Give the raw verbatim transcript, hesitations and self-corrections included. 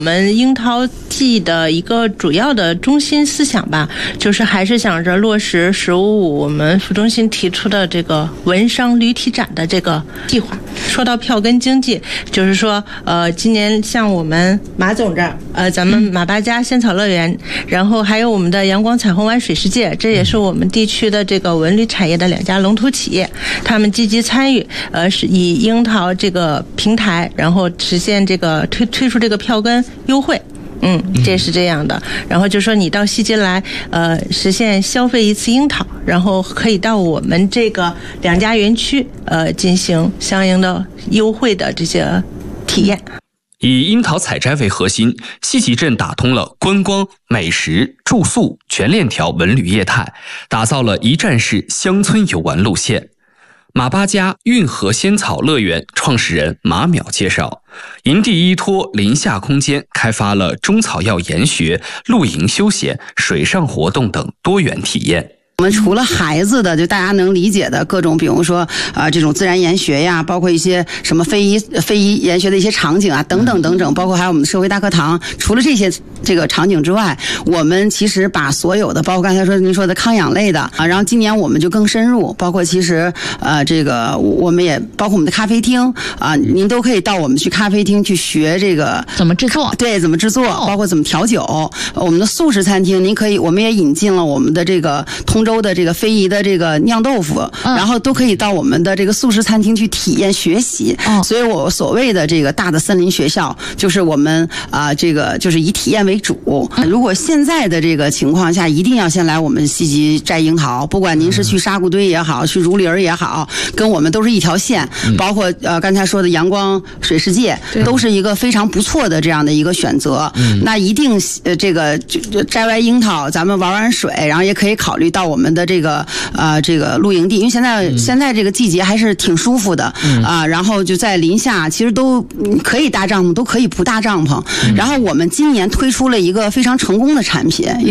我们樱桃季的一个主要的中心思想吧，就是还是想着落实“十五五”我们副中心提出的这个文商旅体展的这个计划。说到票根经济，就是说，呃，今年像我们马总这儿，呃，咱们马八家仙草乐园，然后还有我们的阳光彩虹湾水世界，这也是我们地区的这个文旅产业的两家龙头企业，他们积极参与，呃，是以樱桃这个平台，然后实现这个推推出这个票根优惠。嗯，这是这样的。然后就说你到西京来，呃，实现消费一次樱桃，然后可以到我们这个两家园区，呃，进行相应的优惠的这些体验。 以樱桃采摘为核心，西集镇打通了观光、美食、住宿全链条文旅业态，打造了一站式乡村游玩路线。马八家运河仙草乐园创始人马淼介绍，营地依托林下空间，开发了中草药研学、露营休闲、水上活动等多元体验。 我们除了孩子的，就大家能理解的各种，比如说啊、呃，这种自然研学呀，包括一些什么非遗非遗研学的一些场景啊，等等等等，包括还有我们的社会大课堂。除了这些这个场景之外，我们其实把所有的，包括刚才说您说的康养类的啊，然后今年我们就更深入，包括其实呃这个我们也包括我们的咖啡厅啊，您都可以到我们去咖啡厅去学这个怎么制作， 对，怎么制作，包括怎么调酒。我们的素食餐厅，您可以，我们也引进了我们的这个通州的这个非遗的这个酿豆腐，嗯、然后都可以到我们的这个素食餐厅去体验学习。哦、所以我所谓的这个大的森林学校，就是我们啊、呃、这个就是以体验为主。嗯、如果现在的这个情况下，一定要先来我们西集摘樱桃，不管您是去沙谷堆也好，去如林也好，跟我们都是一条线。嗯、包括呃刚才说的阳光水世界，都是一个非常不错的这样的一个选择。嗯、那一定呃这个摘完樱桃，咱们玩玩水，然后也可以考虑到我们的这个。这个呃，这个露营地，因为现在、嗯、现在这个季节还是挺舒服的啊、嗯呃，然后就在林下，其实都可以搭帐篷，都可以不搭帐篷。嗯、然后我们今年推出了一个非常成功的产品。